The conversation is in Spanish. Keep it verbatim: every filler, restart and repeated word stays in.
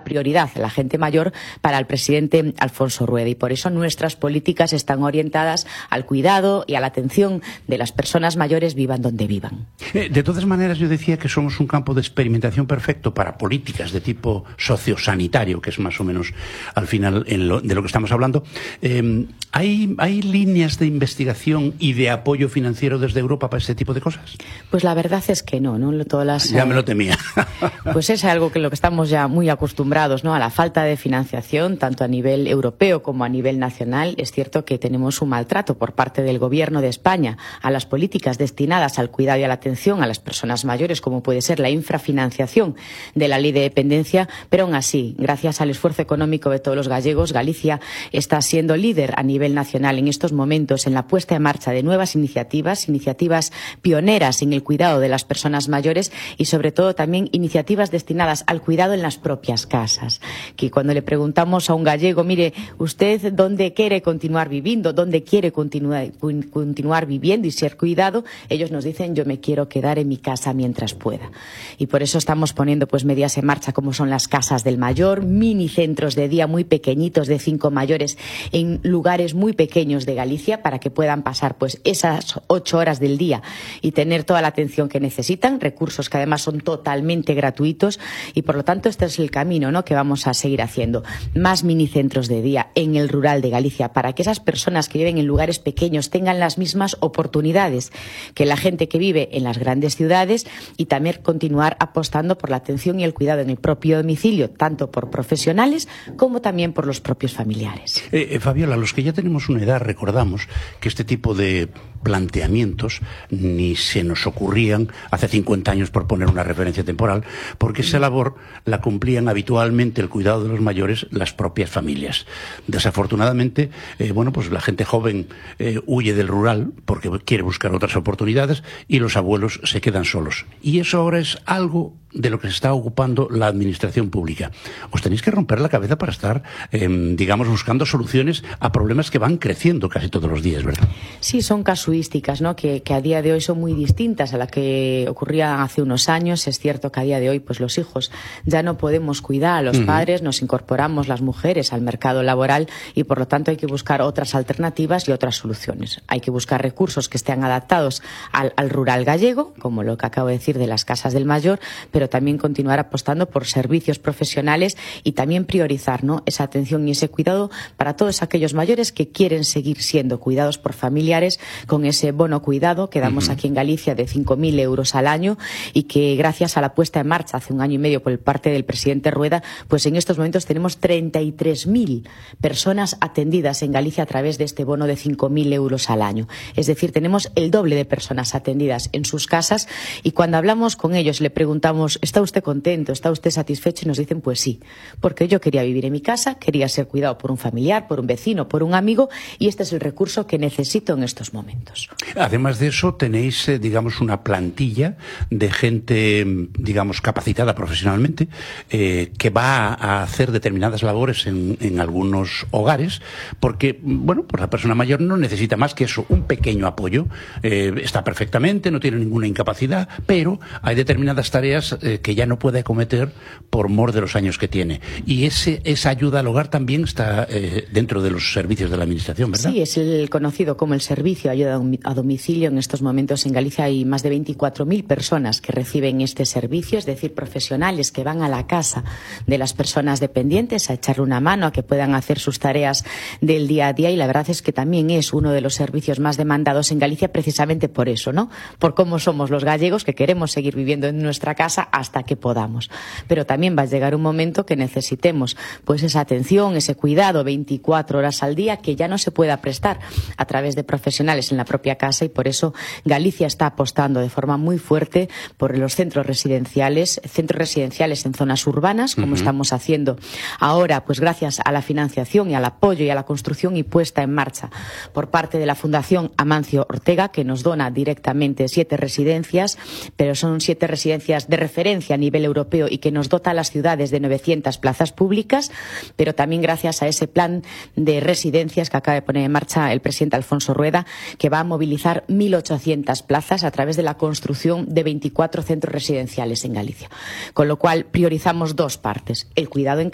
la prioridad, la gente mayor, para el presidente Alfonso Rueda. Y por eso nuestras políticas están orientadas al cuidado y a la atención de las personas mayores, vivan donde vivan. Eh, de todas maneras, yo decía que somos un campo de experimentación perfecto para políticas de tipo sociosanitario, que es más o menos al final en lo, de lo que estamos hablando. Eh, ¿hay, ¿Hay líneas de investigación y de apoyo financiero desde Europa para este tipo de cosas? Pues la verdad es que no, ¿no? Todas las, ya me lo temía. Pues es algo que lo que estamos ya muy acostumbrados, ¿no? A la falta de financiación, tanto a nivel europeo como a nivel nacional. Es cierto que tenemos un maltrato por parte del Gobierno de España a las políticas destinadas al cuidado y a la atención a las personas mayores, como puede ser la infrafinanciación de la ley de dependencia, pero aún así, gracias al esfuerzo económico de todos los gallegos, Galicia está siendo líder a nivel nacional en estos momentos en la puesta en marcha de nuevas iniciativas, iniciativas pioneras en el cuidado de las personas mayores y sobre todo también iniciativas destinadas al cuidado en las propias casas. Que cuando le preguntamos a un gallego, mire, ¿usted dónde quiere continuar viviendo? ¿Dónde quiere continuar, continuar viviendo y ser cuidado? Ellos nos dicen, yo me quiero quedar en mi casa mientras pueda. Y por eso estamos poniendo pues medidas en marcha como son las casas del mayor, mini centros de día muy pequeñitos de cinco mayores en lugares muy pequeños de Galicia para que puedan pasar pues esas ocho horas del día y tener toda la atención que necesitan, recursos que además son totalmente gratuitos y por lo tanto este es el camino, ¿no?, que vamos a seguir haciendo. Más minicentros de día en el rural de Galicia para que esas personas que viven en lugares pequeños tengan las mismas oportunidades que la gente que vive en las grandes ciudades y también continuar apostando por la atención y el cuidado en el propio domicilio, tanto por profesionales como también por los propios familiares. Eh, eh, Fabiola, los que ya tenemos una edad recordamos que este tipo de planteamientos ni se nos ocurrían hace cincuenta años, por poner una referencia temporal, porque esa labor la cumplían habitualmente el cuidado de los mayores las propias familias. Desafortunadamente, eh, bueno, pues la gente joven eh, huye del rural porque quiere buscar otras oportunidades y los abuelos se quedan solos. Y eso ahora es algo de lo que se está ocupando la administración pública. Os tenéis que romper la cabeza para estar, eh, digamos, buscando soluciones a problemas que van creciendo casi todos los días, ¿verdad? Sí, son casuísticas, ¿no?, que, que a día de hoy son muy distintas a las que ocurrían hace unos años. Es cierto que a día de hoy, pues los hijos ya no podemos cuidar a los uh-huh. padres, nos incorporamos las mujeres al mercado laboral y por lo tanto hay que buscar otras alternativas y otras soluciones. Hay que buscar recursos que estén adaptados al, al rural gallego, como lo que acabo de decir de las casas del mayor, pero también continuar apostando por servicios profesionales y también priorizar, ¿no?, esa atención y ese cuidado para todos aquellos mayores que quieren seguir siendo cuidados por familiares con ese bono cuidado que damos uh-huh. aquí en Galicia de cinco mil euros al año y que gracias a la puesta en marcha hace un año y medio por parte del presidente Rueda, pues en estos momentos tenemos treinta y tres mil personas atendidas en Galicia a través de este bono de cinco mil euros al año. Es decir, tenemos el doble de personas atendidas en sus casas y cuando hablamos con ellos le preguntamos, ¿está usted contento? ¿Está usted satisfecho? Y nos dicen, pues sí, porque yo quería vivir en mi casa, quería ser cuidado por un familiar, por un vecino, por un amigo y este es el recurso que necesito en estos momentos. Además de eso, tenéis, eh, digamos, una plantilla de gente, digamos, capacitada profesionalmente eh, que va a hacer determinadas labores en, en algunos hogares porque, bueno, pues la persona mayor no necesita más que eso, un pequeño apoyo. Eh, está perfectamente, no tiene ninguna incapacidad, pero hay determinadas tareas eh, que ya no puede acometer por mor de los años que tiene. Y ese, esa ayuda al hogar también está eh, dentro de los servicios de la Administración, ¿verdad? Sí, es el conocido como el servicio de ayuda a domicilio. En estos momentos en Galicia hay más de veinticuatro mil personas que reciben este servicio, es decir, profesionales que van a la casa de las personas dependientes a echarle una mano, a que puedan hacer sus tareas del día a día y la verdad es que también es uno de los servicios más demandados en Galicia precisamente por eso, ¿no? Por cómo somos los gallegos que queremos seguir viviendo en nuestra casa hasta que podamos. Pero también va a llegar un momento que necesitemos pues esa atención, ese cuidado veinticuatro horas al día que ya no se pueda prestar a través de profesionales en la propia casa y por eso Galicia está apostando de forma muy fuerte por los centros residenciales, centros residenciales en zonas urbanas, como uh-huh. estamos haciendo ahora, pues gracias a la financiación y al apoyo y a la construcción y puesta en marcha por parte de la Fundación Amancio Ortega, que nos dona directamente siete residencias, pero son siete residencias de referencia a nivel europeo y que nos dota a las ciudades de novecientas plazas públicas, pero también gracias a ese plan de residencias que acaba de poner en marcha el presidente Alfonso Rueda, que va a movilizar mil ochocientas plazas a través de la construcción de veinticuatro centros residenciales en Galicia. Con lo cual priorizamos dos partes, el cuidado en